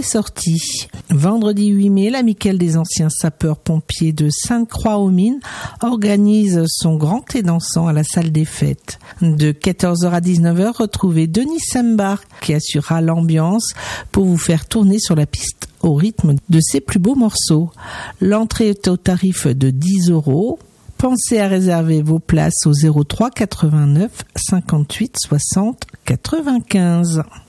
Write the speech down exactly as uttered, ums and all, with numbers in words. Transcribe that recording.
sorties. Vendredi huit mai, l'Amicale des anciens sapeurs-pompiers de Sainte-Croix-aux-Mines organise son grand thé dansant à la salle des fêtes. De quatorze heures à dix-neuf heures, retrouvez Denis Sembar qui assurera l'ambiance pour vous faire tourner sur la piste au rythme de ses plus beaux morceaux. L'entrée est au tarif de dix euros. Pensez à réserver vos places au zéro trois quatre-vingt-neuf cinquante-huit soixante quatre-vingt-quinze.